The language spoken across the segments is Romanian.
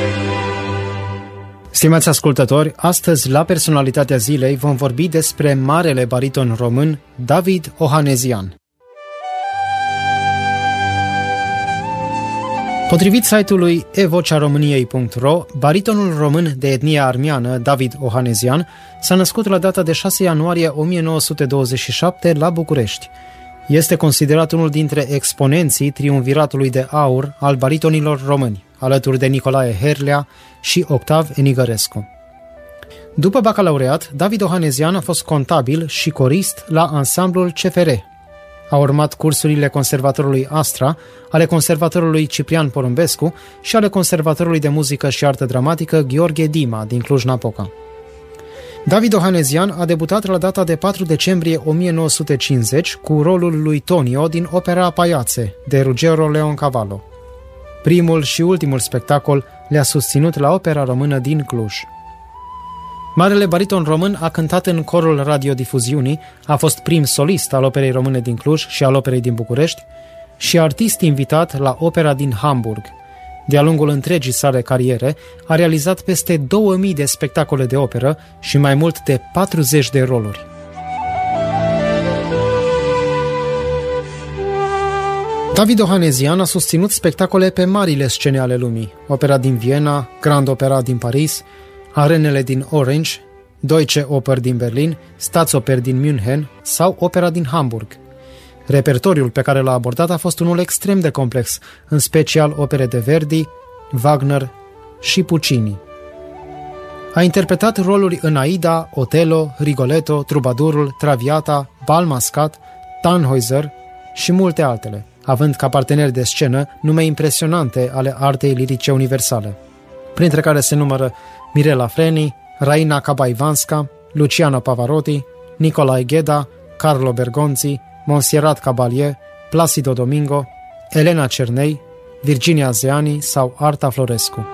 Stimați ascultători, astăzi la Personalitatea Zilei vom vorbi despre marele bariton român David Ohanezian. Potrivit site-ului evociaromâniei.ro, baritonul român de etnie armeană David Ohanezian s-a născut la data de 6 ianuarie 1927 la București. Este considerat unul dintre exponenții triumviratului de aur al baritonilor români, alături de Nicolae Herlea și Octav Enigărescu. După bacalaureat, David Ohanezian a fost contabil și corist la ansamblul CFR. A urmat cursurile Conservatorului Astra, ale Conservatorului Ciprian Porumbescu și ale Conservatorului de Muzică și Artă Dramatică Gheorghe Dima din Cluj-Napoca. David Ohanezian a debutat la data de 4 decembrie 1950 cu rolul lui Tonio din opera Paiațe, de Ruggero Leoncavallo. Primul și ultimul spectacol le-a susținut la Opera Română din Cluj. Marele bariton român a cântat în corul radiodifuziunii, a fost prim solist al Operei Române din Cluj și al Operei din București și artist invitat la Opera din Hamburg. De-a lungul întregii sale cariere, a realizat peste 2000 de spectacole de operă și mai mult de 40 de roluri. David Ohanezian a susținut spectacole pe marile scene ale lumii, Opera din Viena, Grand Opera din Paris, Arenele din Orange, Deutsche Oper din Berlin, Staatsoper din München sau Opera din Hamburg. Repertoriul pe care l-a abordat a fost unul extrem de complex, în special opere de Verdi, Wagner și Puccini. A interpretat roluri în Aida, Otello, Rigoletto, Trubadurul, Traviata, Bal Mascat, Tannhäuser și multe altele, având ca parteneri de scenă nume impresionante ale artei lirice universale, printre care se numără Mirela Freni, Raina Cabaivanska, Luciano Pavarotti, Nicolae Gheda, Carlo Bergonzi, Montserrat Caballé, Placido Domingo, Elena Cernei, Virginia Zeani sau Arta Florescu.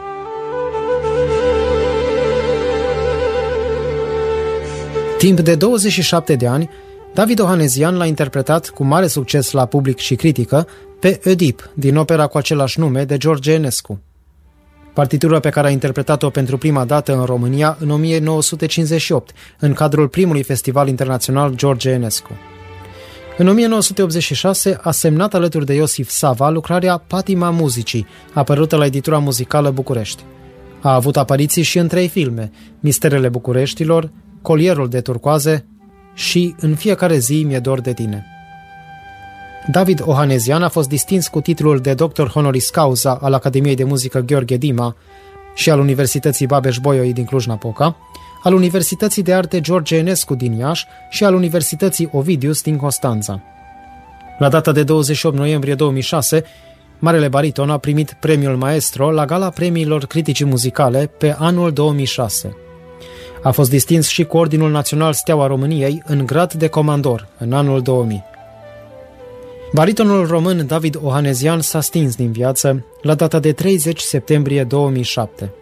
Timp de 27 de ani, David Ohanezian l-a interpretat cu mare succes la public și critică pe Oedip, din opera cu același nume de George Enescu. Partitură pe care a interpretat-o pentru prima dată în România în 1958, în cadrul primului festival internațional George Enescu. În 1986 a semnat alături de Iosif Sava lucrarea Patima muzicii, apărută la editura muzicală București. A avut apariții și în 3 filme, Misterele Bucureștilor, Colierul de turcoaze și În fiecare zi mi-e dor de tine. David Ohanezian a fost distins cu titlul de doctor honoris causa al Academiei de Muzică Gheorghe Dima și al Universității Babeș-Bolyai din Cluj-Napoca, al Universității de Arte George Enescu din Iași și al Universității Ovidius din Constanța. La data de 28 noiembrie 2006, marele bariton a primit premiul Maestro la Gala Premiilor Criticii Muzicale pe anul 2006. A fost distins și cu Ordinul Național Steaua României în grad de comandor în anul 2000. Baritonul român David Ohanezian s-a stins din viață la data de 30 septembrie 2007.